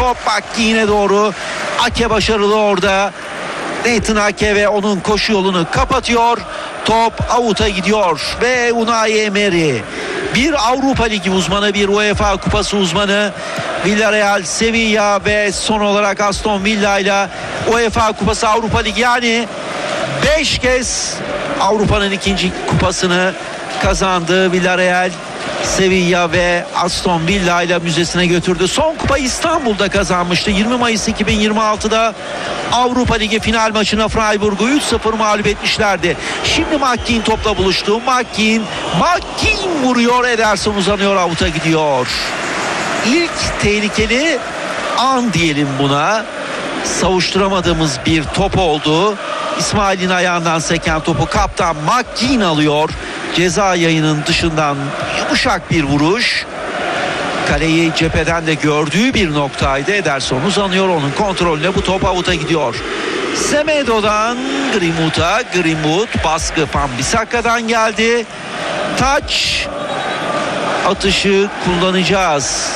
top Maki'ne doğru. Ake başarılı orada. Nathan Ake ve onun koşu yolunu kapatıyor. Top out'a gidiyor ve Unai Emery, bir Avrupa Ligi uzmanı, bir UEFA Kupası uzmanı, Villarreal, Sevilla ve son olarak Aston Villa ile UEFA Kupası, Avrupa Ligi, yani 5 kez Avrupa'nın ikinci kupasını kazandı Villarreal, Sevilla ve Aston Villa ile müzesine götürdü. Son kupayı İstanbul'da kazanmıştı. 20 Mayıs 2026'da Avrupa Ligi final maçına Freiburg'u 3-0 mağlup etmişlerdi. Şimdi Makin topla buluştu. Makin vuruyor. Ederson uzanıyor, avuta gidiyor. İlk tehlikeli an diyelim buna. Savuşturamadığımız bir top oldu. İsmail'in ayağından seken topu kaptan Makin alıyor. Ceza yayının dışından yumuşak bir vuruş. Kaleyi cepheden de gördüğü bir noktaydı. Ederson uzanıyor, onun kontrolüne bu top avuta gidiyor. Semedo'dan Greenwood'a. Greenwood baskı Wan-Bissaka'dan geldi. Taç atışı kullanacağız.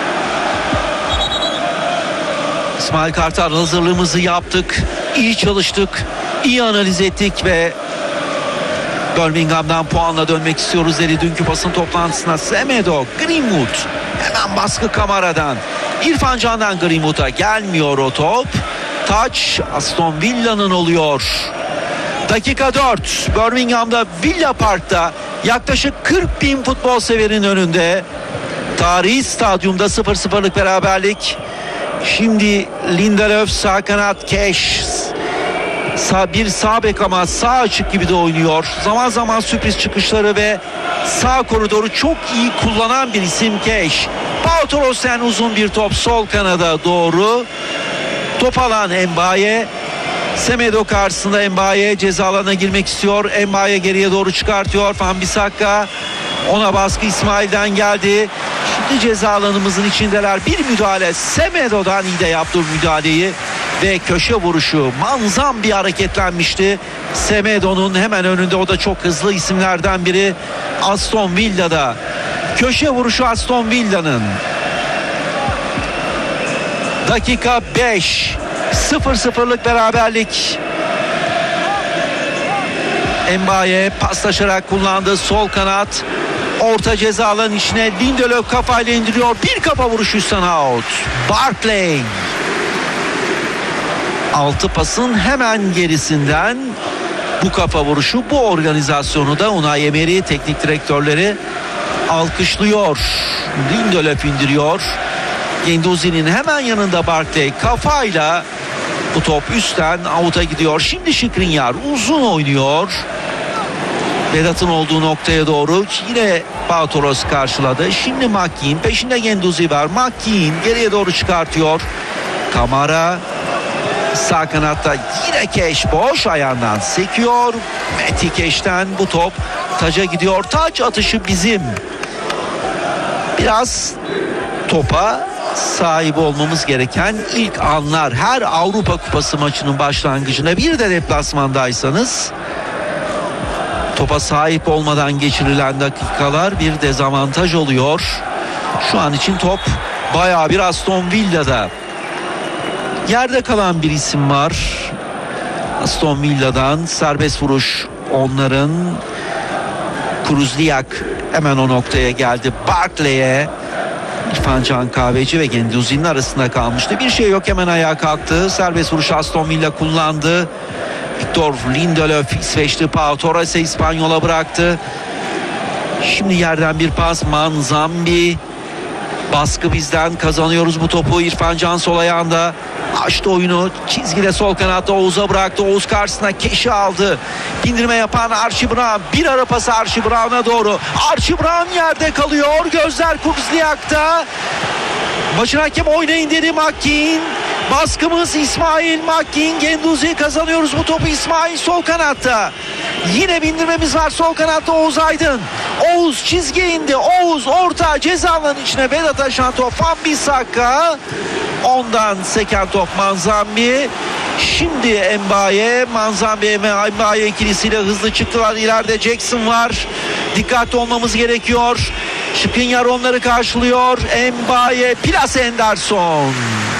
İsmail Kartal, hazırlığımızı yaptık, iyi çalıştık, iyi analiz ettik ve Birmingham'dan puanla dönmek istiyoruz dedi dünkü basın toplantısına. Semedo, Greenwood, hemen baskı Kamara'dan. İrfan Can'dan Greenwood'a gelmiyor o top. Taç Aston Villa'nın oluyor. Dakika 4. Birmingham'da Villa Park'ta yaklaşık 40 bin futbol severin önünde. Tarihi stadyumda 0-0'lık beraberlik. Şimdi Lindelöf sağ kanat, Cash bir sağ bek ama sağ açık gibi de oynuyor. Zaman zaman sürpriz çıkışları ve sağ koridoru çok iyi kullanan bir isim Cash. Pau Toros'tan uzun bir top sol kanada doğru. Top alan Mbaye. Semedo karşısında Mbaye ceza alanına girmek istiyor. Mbaye geriye doğru çıkartıyor. Wan-Bissaka, ona baskı İsmail'den geldi. Şimdi ceza alanımızın içindeler. Bir müdahale Semedo'dan, iyi de yaptı müdahaleyi ve köşe vuruşu. Manzam bir hareketlenmişti Semedo'nun hemen önünde, o da çok hızlı isimlerden biri Aston Villa'da. Köşe vuruşu Aston Villa'nın. Dakika 5. 0-0'lık beraberlik. Mbaye paslaşarak kullandı sol kanat. Orta ceza alanın içine Lindelöf kafayla indiriyor. Bir kafa vuruşu üstten out. Barkley. 6 pasın hemen gerisinden bu kafa vuruşu, bu organizasyonu da Unai Emery teknik direktörleri alkışlıyor. Lindelöf indiriyor. Guendouzi'nin hemen yanında Barkley kafayla bu top üstten out'a gidiyor. Şimdi Skriniar uzun oynuyor. Vedat'ın olduğu noktaya doğru yine Pau Toros karşıladı. Şimdi Makin, peşinde Guendouzi var. Makin geriye doğru çıkartıyor. Kamara sağ kanatta, yine Cash boş, ayağından sekiyor. Meti Cash'ten bu top Taç'a gidiyor. Taç atışı bizim. Biraz topa sahip olmamız gereken ilk anlar. Her Avrupa Kupası maçının başlangıcında, bir de deplasmandaysanız, topa sahip olmadan geçirilen dakikalar bir dezavantaj oluyor. Şu an için top bayağı bir Aston Villa'da. Yerde kalan bir isim var. Aston Villa'dan serbest vuruş onların. Kruzliak hemen o noktaya geldi. Barkley'e. İrfan Can Kahveci ve Guendouzi'nin arasında kalmıştı. Bir şey yok, hemen ayağa kalktı. Serbest vuruş Aston Villa kullandı. Victor Lindelöf İsveçli Pau Torres'e İspanyol'a bıraktı. Şimdi yerden bir pas Manzambi. Baskı bizden, kazanıyoruz bu topu. İrfan Can sol ayağında açtı oyunu, çizgide sol kanatta Oğuz'a bıraktı. Oğuz karşısına Keş'i aldı. Bindirme yapan Archie Brown, bir ara pası Archie Brown'a doğru. Archie Brown yerde kalıyor. Gözler Kruzliak'ta. Maçın hakem oynayın dedi Makin. Baskımız İsmail, Makin, Guendouzi, kazanıyoruz bu topu. İsmail sol kanatta. Yine bindirmemiz var sol kanatta Oğuz Aydın. Oğuz çizgiye indi. Oğuz orta ceza alanının içine Vedat aşan top Wan-Bissaka. Ondan seken top Manzambi. Şimdi Mbaye, Manzambi ve Mbaye ikilisiyle hızlı çıktılar. İleride Jackson var. Dikkatli olmamız gerekiyor. Skriniar onları karşılıyor. Mbaye, Plas Henderson.